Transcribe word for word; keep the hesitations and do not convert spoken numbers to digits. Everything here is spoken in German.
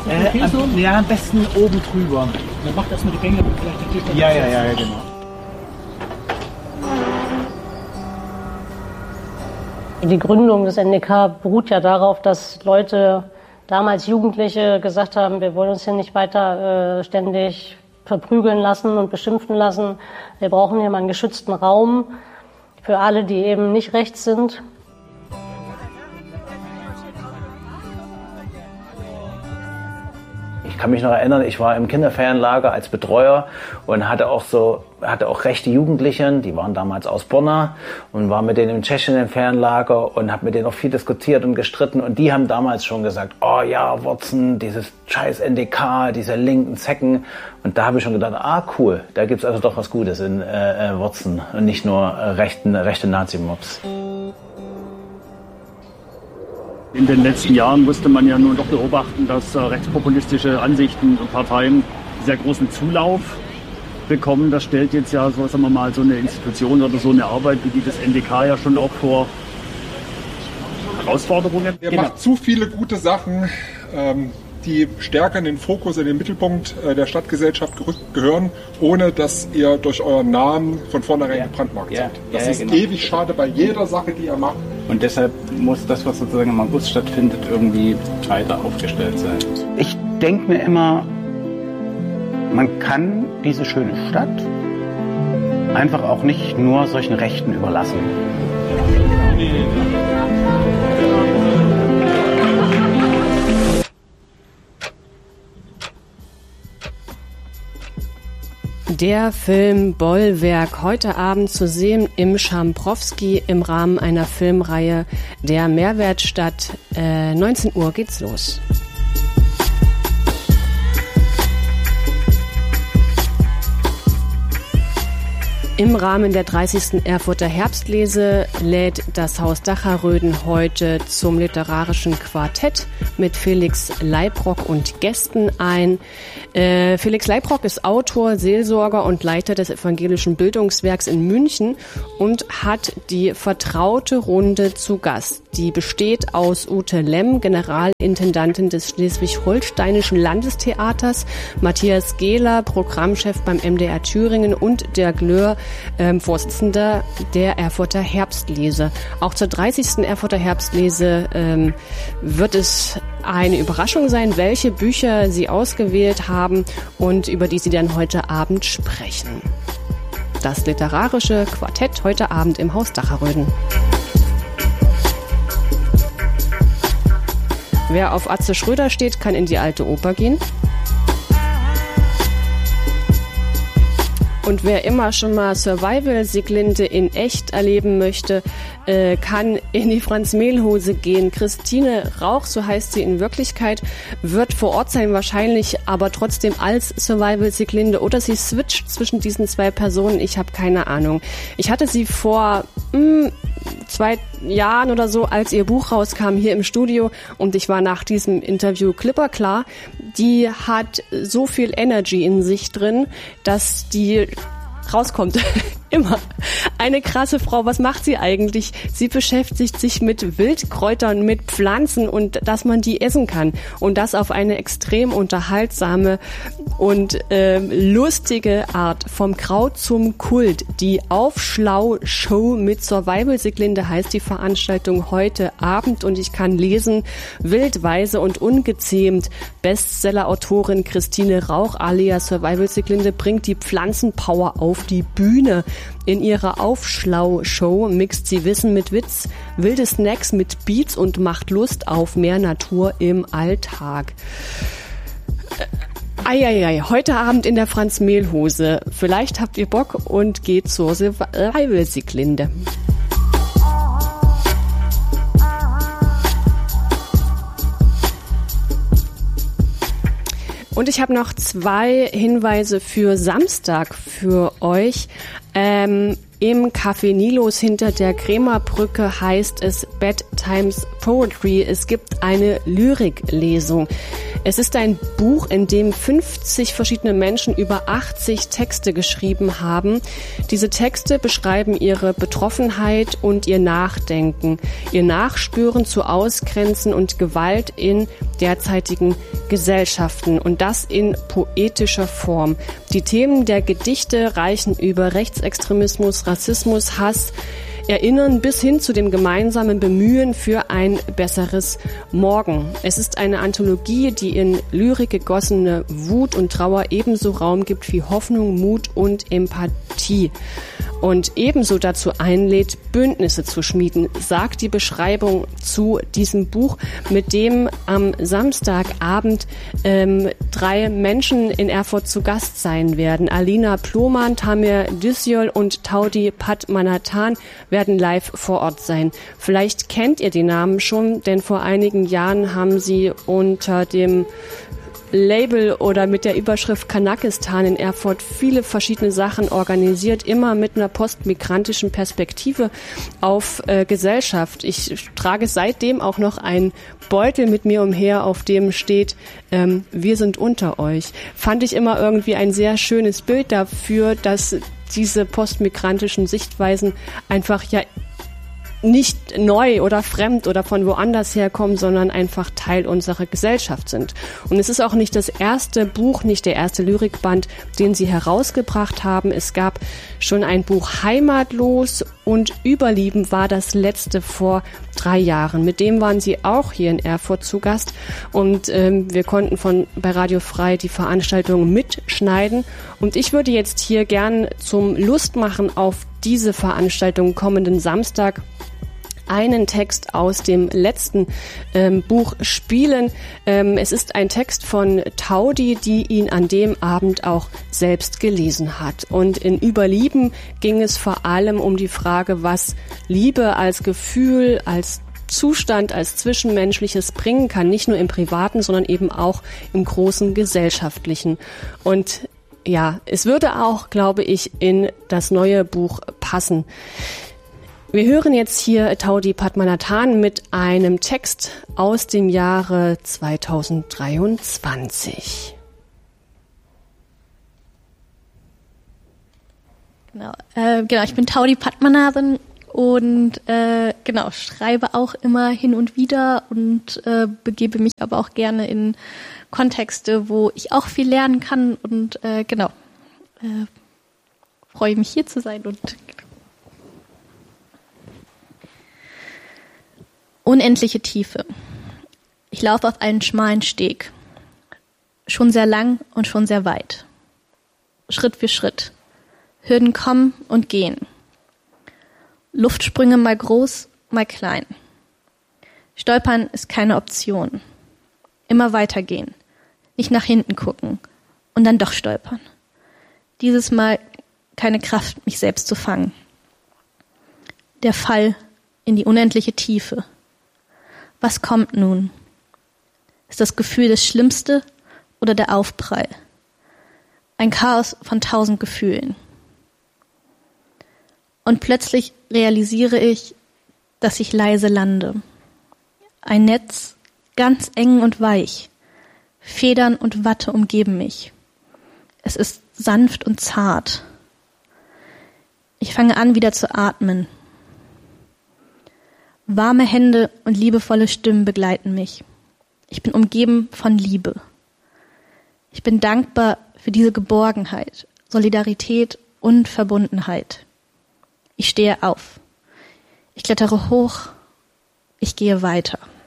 okay äh, so? Ja, am besten oben drüber. Dann macht erstmal die Gänge, vielleicht der Tisch. Ja, ja, ja, ja, genau. Die Gründung des N D K beruht ja darauf, dass Leute, damals Jugendliche, gesagt haben, wir wollen uns hier nicht weiter äh, ständig verprügeln lassen und beschimpfen lassen. Wir brauchen hier mal einen geschützten Raum für alle, die eben nicht rechts sind. Ich kann mich noch erinnern, ich war im Kinderferienlager als Betreuer und hatte auch so, hatte auch rechte Jugendliche, die waren damals aus Borna und war mit denen in Tschechien im Ferienlager und habe mit denen auch viel diskutiert und gestritten und die haben damals schon gesagt, oh ja, Wotzen, dieses scheiß N D K, diese linken Zecken und da habe ich schon gedacht, ah cool, da gibt's also doch was Gutes in äh, Wotzen und nicht nur äh, rechten, rechte Nazi-Mobs. In den letzten Jahren musste man ja nun doch beobachten, dass äh, rechtspopulistische Ansichten und Parteien sehr großen Zulauf bekommen. Das stellt jetzt ja, so sagen wir mal, so eine Institution oder so eine Arbeit wie die des N D K ja schon auch vor Herausforderungen. Er Genau. macht zu viele gute Sachen, ähm, die stärker in den Fokus, in den Mittelpunkt äh, der Stadtgesellschaft gerückt gehören, ohne dass ihr durch euren Namen von vornherein Ja. gebrandmarkt Ja. seid. Das Ja, ist genau. ewig schade bei jeder Sache, die ihr macht. Und deshalb muss das, was sozusagen am August stattfindet, irgendwie breiter aufgestellt sein. Ich denke mir immer, man kann diese schöne Stadt einfach auch nicht nur solchen Rechten überlassen. Der Film Bollwerk, heute Abend zu sehen im Schamprowski im Rahmen einer Filmreihe der Mehrwertstadt. Äh, neunzehn Uhr geht's los. Im Rahmen der dreißigsten Erfurter Herbstlese lädt das Haus Dacherröden heute zum literarischen Quartett mit Felix Leibrock und Gästen ein. Äh, Felix Leibrock ist Autor, Seelsorger und Leiter des Evangelischen Bildungswerks in München und hat die vertraute Runde zu Gast. Die besteht aus Ute Lemm, Generalintendantin des Schleswig-Holsteinischen Landestheaters, Matthias Gehler, Programmchef beim M D R Thüringen und der Glöhr, Ähm, Vorsitzender der Erfurter Herbstlese. Auch zur dreißigsten Erfurter Herbstlese ähm, wird es eine Überraschung sein, welche Bücher Sie ausgewählt haben und über die Sie dann heute Abend sprechen. Das literarische Quartett heute Abend im Haus Dacherröden. Wer auf Atze Schröder steht, kann in die Alte Oper gehen. Und wer immer schon mal Survival-Sieglinde in echt erleben möchte, äh, kann in die Franz-Mehlhose gehen. Christine Rauch, so heißt sie in Wirklichkeit, wird vor Ort sein wahrscheinlich, aber trotzdem als Survival-Sieglinde. Oder sie switcht zwischen diesen zwei Personen, ich habe keine Ahnung. Ich hatte sie vor mh, zwei Jahren oder so, als ihr Buch rauskam, hier im Studio und ich war nach diesem Interview klipperklar. Die hat so viel Energy in sich drin, dass die rauskommt. Immer. Eine krasse Frau. Was macht sie eigentlich? Sie beschäftigt sich mit Wildkräutern, mit Pflanzen und dass man die essen kann. Und das auf eine extrem unterhaltsame und äh, lustige Art. Vom Kraut zum Kult. Die Aufschlau-Show mit Survival-Sieglinde heißt die Veranstaltung heute Abend und ich kann lesen, wild, weise und ungezähmt. Bestseller-Autorin Christine Rauch alias Survival-Sieglinde bringt die Pflanzenpower auf die Bühne. In ihrer Aufschlau-Show mixt sie Wissen mit Witz, wilde Snacks mit Beats und macht Lust auf mehr Natur im Alltag. Eieiei, heute Abend in der Franz-Mehlhose. Vielleicht habt ihr Bock und geht zur Survival-Sieglinde. Und ich habe noch zwei Hinweise für Samstag für euch. Ähm, Im Café Nilos hinter der Krämerbrücke heißt es Bedtimes Poetry. Es gibt eine Lyriklesung. Es ist ein Buch, in dem fünfzig verschiedene Menschen über achtzig Texte geschrieben haben. Diese Texte beschreiben ihre Betroffenheit und ihr Nachdenken, ihr Nachspüren zu Ausgrenzen und Gewalt in derzeitigen Gesellschaften und das in poetischer Form. Die Themen der Gedichte reichen über Rechtsextremismus, Rassismus, Hass, erinnern bis hin zu dem gemeinsamen Bemühen für ein besseres Morgen. Es ist eine Anthologie, die in Lyrik gegossene Wut und Trauer ebenso Raum gibt wie Hoffnung, Mut und Empathie. Und ebenso dazu einlädt, Bündnisse zu schmieden, sagt die Beschreibung zu diesem Buch, mit dem am Samstagabend ähm, drei Menschen in Erfurt zu Gast sein werden. Alina Plohmann, Tamir Düsyol und Taudi Padmanathan werden live vor Ort sein. Vielleicht kennt ihr die Namen schon, denn vor einigen Jahren haben sie unter dem Label oder mit der Überschrift Kanakistan in Erfurt viele verschiedene Sachen organisiert, immer mit einer postmigrantischen Perspektive auf äh, Gesellschaft. Ich trage seitdem auch noch einen Beutel mit mir umher, auf dem steht, ähm, wir sind unter euch. Fand ich immer irgendwie ein sehr schönes Bild dafür, dass diese postmigrantischen Sichtweisen einfach ja nicht neu oder fremd oder von woanders herkommen, sondern einfach Teil unserer Gesellschaft sind. Und es ist auch nicht das erste Buch, nicht der erste Lyrikband, den sie herausgebracht haben. Es gab schon ein Buch Heimatlos und Überlieben war das letzte vor drei Jahren. Mit dem waren sie auch hier in Erfurt zu Gast und ähm, wir konnten von bei Radio Frei die Veranstaltung mitschneiden. Und ich würde jetzt hier gern zum Lustmachen auf diese Veranstaltung kommenden Samstag einen Text aus dem letzten ähm, Buch spielen. Ähm, es ist ein Text von Taudi, die ihn an dem Abend auch selbst gelesen hat. Und in Überlieben ging es vor allem um die Frage, was Liebe als Gefühl, als Zustand, als Zwischenmenschliches bringen kann, nicht nur im Privaten, sondern eben auch im großen Gesellschaftlichen. Und ja, es würde auch, glaube ich, in das neue Buch passen. Wir hören jetzt hier Taudi Padmanathan mit einem Text aus dem Jahre zweitausenddreiundzwanzig. Genau, äh, genau, ich bin Taudi Padmanathan und äh, genau schreibe auch immer hin und wieder und äh, begebe mich aber auch gerne in Kontexte, wo ich auch viel lernen kann und äh, genau äh, freue mich hier zu sein und unendliche Tiefe. Ich laufe auf einen schmalen Steg, schon sehr lang und schon sehr weit. Schritt für Schritt. Hürden kommen und gehen. Luftsprünge mal groß, mal klein. Stolpern ist keine Option. Immer weitergehen, nicht nach hinten gucken und dann doch stolpern. Dieses Mal keine Kraft, mich selbst zu fangen. Der Fall in die unendliche Tiefe. Was kommt nun? Ist das Gefühl das Schlimmste oder der Aufprall? Ein Chaos von tausend Gefühlen. Und plötzlich realisiere ich, dass ich leise lande. Ein Netz, ganz eng und weich. Federn und Watte umgeben mich. Es ist sanft und zart. Ich fange an, wieder zu atmen. Warme Hände und liebevolle Stimmen begleiten mich. Ich bin umgeben von Liebe. Ich bin dankbar für diese Geborgenheit, Solidarität und Verbundenheit. Ich stehe auf. Ich klettere hoch. Ich gehe weiter.